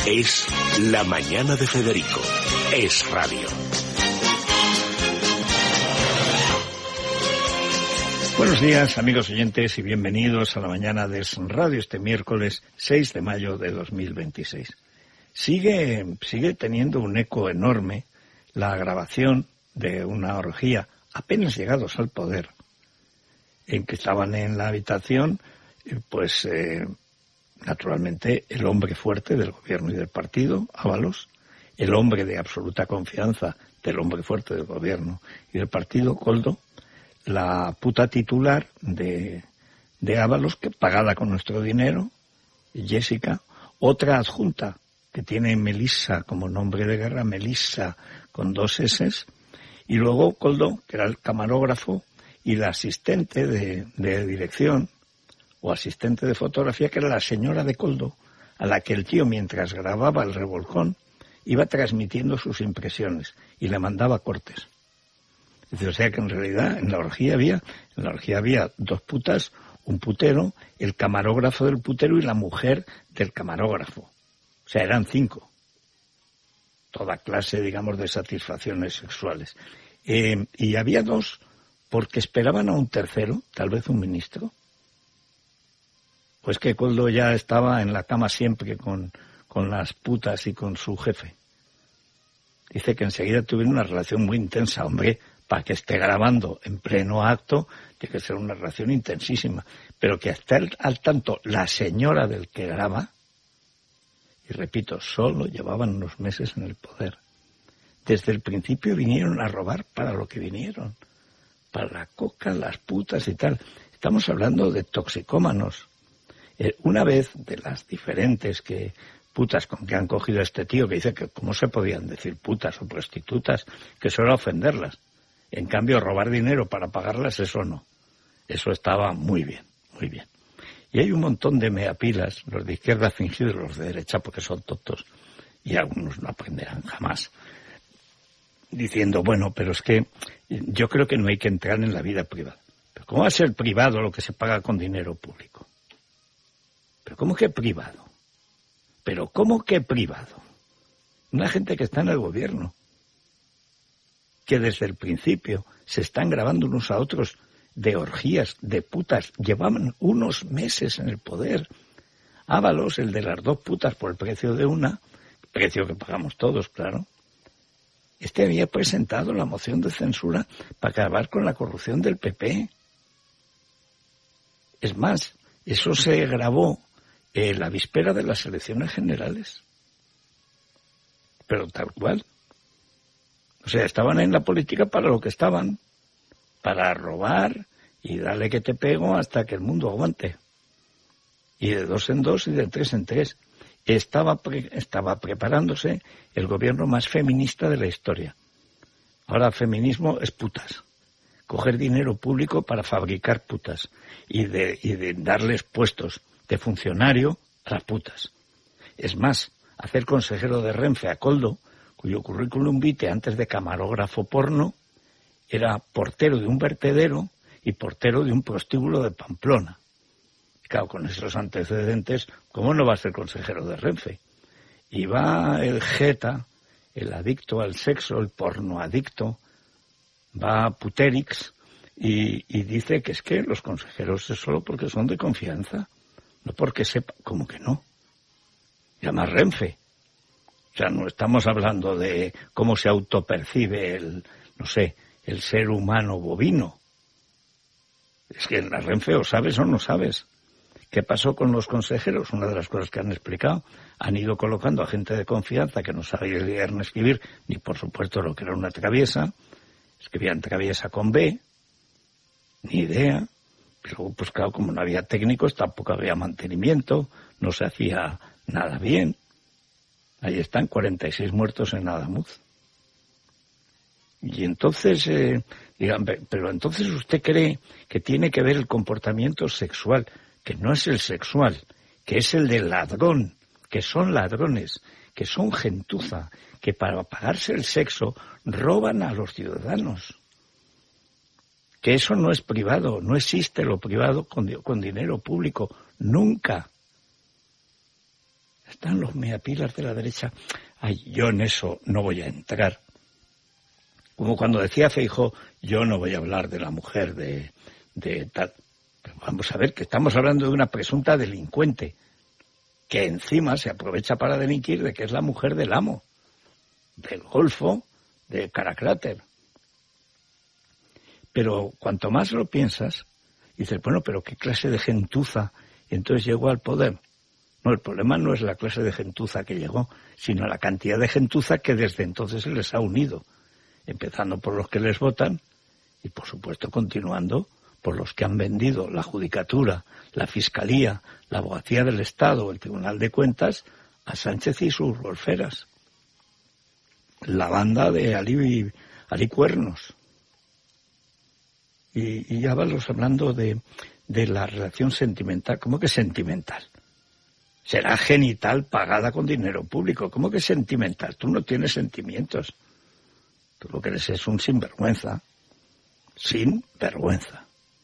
Es La Mañana de Federico. Es radio. Buenos días, amigos oyentes, y bienvenidos a La Mañana de Es Radio este miércoles 6 de mayo de 2026. Sigue teniendo un eco enorme la grabación de una orgía apenas llegados al poder, en que estaban en la habitación, naturalmente, el hombre fuerte del gobierno y del partido, Ábalos, el hombre de absoluta confianza del hombre fuerte del gobierno y del partido, Koldo, la puta titular de Ábalos, que pagada con nuestro dinero, Jessica, otra adjunta que tiene Melissa como nombre de guerra, Melissa con 2 S, y luego Koldo, que era el camarógrafo, y la asistente de dirección o asistente de fotografía, que era la señora de Koldo, a la que el tío, mientras grababa el revolcón, iba transmitiendo sus impresiones y le mandaba cortes. O sea que en realidad en la orgía había 2 putas, un putero, el camarógrafo del putero y la mujer del camarógrafo. O sea, eran 5. Toda clase, digamos, de satisfacciones sexuales. Y había 2 porque esperaban a un tercero, tal vez un ministro. Pues que Koldo ya estaba en la cama siempre con las putas y con su jefe. Dice que enseguida tuvieron una relación muy intensa. Hombre, para que esté grabando en pleno acto, tiene que ser una relación intensísima. Pero que esté al tanto la señora del que graba, y repito, solo llevaban unos meses en el poder. Desde el principio vinieron a robar para lo que vinieron. Para la coca, las putas y tal. Estamos hablando de toxicómanos. Una vez, de las diferentes putas con que han cogido a este tío, que dice que cómo se podían decir putas o prostitutas, que eso era ofenderlas. En cambio, robar dinero para pagarlas, eso no. Eso estaba muy bien, muy bien. Y hay un montón de meapilas, los de izquierda fingidos, los de derecha, porque son tontos, y algunos no aprenderán jamás, diciendo, bueno, pero es que yo creo que no hay que entrar en la vida privada. ¿Pero cómo va a ser privado lo que se paga con dinero público? ¿Pero cómo que privado? ¿Pero cómo que privado? Una gente que está en el gobierno, que desde el principio se están grabando unos a otros de orgías, de putas, llevaban unos meses en el poder. Ábalos, el de las 2 putas por el precio de una, precio que pagamos todos, claro. Este había presentado la moción de censura para acabar con la corrupción del PP. Es más, eso se grabó la víspera de las elecciones generales. Pero tal cual. O sea, estaban en la política para lo que estaban, para robar y darle que te pego hasta que el mundo aguante. Y de 2 en 2 y de 3 en 3. Estaba preparándose el gobierno más feminista de la historia. Ahora feminismo es putas. Coger dinero público para fabricar putas y de darles puestos de funcionario a las putas. Es más, hacer consejero de Renfe a Koldo, cuyo currículum vitae antes de camarógrafo porno era portero de un vertedero y portero de un prostíbulo de Pamplona. Claro, con esos antecedentes, ¿cómo no va a ser consejero de Renfe? Y va el jeta, el adicto al sexo, el pornoadicto, va a Puterix y dice que es que los consejeros es solo porque son de confianza, no porque sepa, ¿cómo que no? Llama Renfe. O sea, no estamos hablando de cómo se autopercibe el ser humano bovino. Es que en la Renfe o sabes o no sabes. ¿Qué pasó con los consejeros? Una de las cosas que han explicado, han ido colocando a gente de confianza que no sabía leer ni escribir, ni por supuesto lo que era una traviesa. Escribían traviesa con B, ni idea. Pero pues claro, como no había técnicos, tampoco había mantenimiento, no se hacía nada bien. Ahí están 46 muertos en Adamuz. Y entonces, pero entonces usted cree que tiene que ver el comportamiento sexual, que no es el sexual, que es el del ladrón, que son ladrones, que son gentuza, que para pagarse el sexo roban a los ciudadanos. Que eso no es privado, no existe lo privado con dinero público, nunca. Están los meapilas de la derecha. Ay, yo en eso no voy a entrar. Como cuando decía Feijóo, yo no voy a hablar de la mujer de tal. Pero vamos a ver que estamos hablando de una presunta delincuente que encima se aprovecha para delinquir de que es la mujer del amo, del Golfo, de Caracráter. Pero cuanto más lo piensas, dices, bueno, pero ¿qué clase de gentuza entonces llegó al poder? No, el problema no es la clase de gentuza que llegó, sino la cantidad de gentuza que desde entonces se les ha unido, empezando por los que les votan y, por supuesto, continuando por los que han vendido la judicatura, la fiscalía, la abogacía del Estado, el Tribunal de Cuentas, a Sánchez y sus golferas. La banda de Ali Cuernos. Y ya vamos hablando de la relación sentimental. ¿Cómo que sentimental? Será genital pagada con dinero público. ¿Cómo que sentimental? Tú no tienes sentimientos. Tú lo que eres es un sinvergüenza. Sin vergüenza.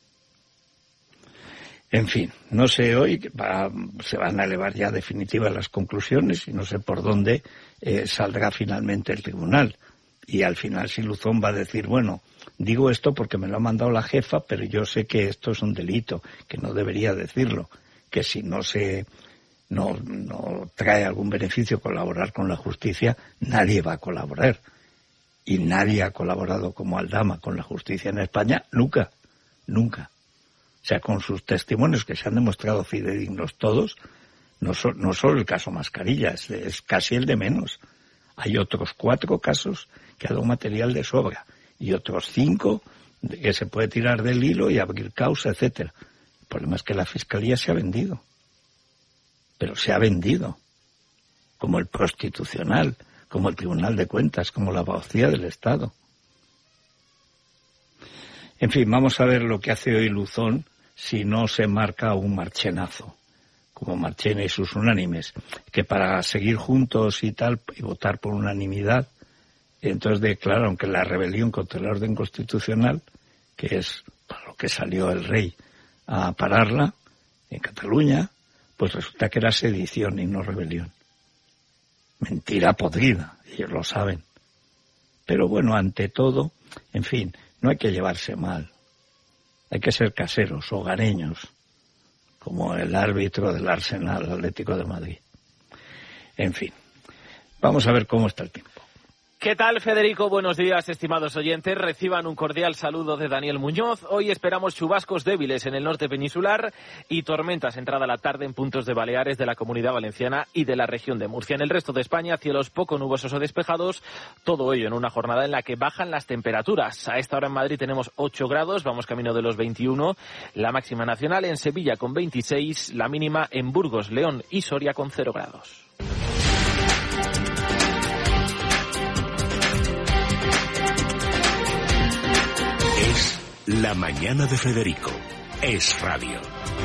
En fin, no sé hoy, se van a elevar ya definitivas las conclusiones y no sé por dónde saldrá finalmente el tribunal. Y al final si Luzón va a decir, bueno, digo esto porque me lo ha mandado la jefa, pero yo sé que esto es un delito, que no debería decirlo, que si no trae algún beneficio colaborar con la justicia, nadie va a colaborar. Y nadie ha colaborado como Aldama con la justicia en España, nunca. O sea, con sus testimonios que se han demostrado fidedignos todos, no solo el caso Mascarilla, es casi el de menos. Hay otros 4 casos que ha dado material de sobra y otros 5 que se puede tirar del hilo y abrir causa, etcétera. El problema es que la Fiscalía se ha vendido. Pero se ha vendido. Como el Constitucional, como el Tribunal de Cuentas, como la abogacía del Estado. En fin, vamos a ver lo que hace hoy Luzón si no se marca un marchenazo, como Marchena y sus unánimes, que para seguir juntos y tal, y votar por unanimidad, entonces declararon que la rebelión contra el orden constitucional, que es para lo que salió el rey a pararla en Cataluña, pues resulta que era sedición y no rebelión. Mentira podrida, ellos lo saben. Pero bueno, ante todo, en fin, no hay que llevarse mal. Hay que ser caseros, hogareños, como el árbitro del Arsenal Atlético de Madrid. En fin, vamos a ver cómo está el tiempo. ¿Qué tal, Federico? Buenos días, estimados oyentes. Reciban un cordial saludo de Daniel Muñoz. Hoy esperamos chubascos débiles en el norte peninsular y tormentas entrada la tarde en puntos de Baleares, de la Comunidad Valenciana y de la región de Murcia. En el resto de España, cielos poco nubosos o despejados, todo ello en una jornada en la que bajan las temperaturas. A esta hora en Madrid tenemos 8 grados, vamos camino de los 21, la máxima nacional en Sevilla con 26, la mínima en Burgos, León y Soria con 0 grados. La mañana de Federico. Es radio.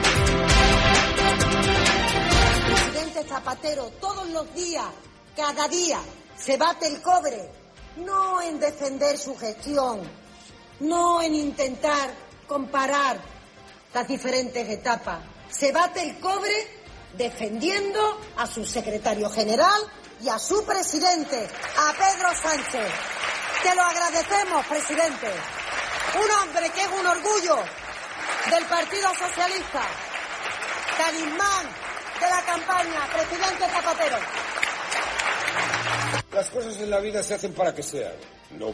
Presidente Zapatero, todos los días, cada día, se bate el cobre. No en defender su gestión, no en intentar comparar las diferentes etapas. Se bate el cobre defendiendo a su secretario general y a su presidente, a Pedro Sánchez. Te lo agradecemos, presidente. Un hombre que es un orgullo del Partido Socialista, talismán de la campaña, presidente Zapatero. Las cosas en la vida se hacen para que sean, no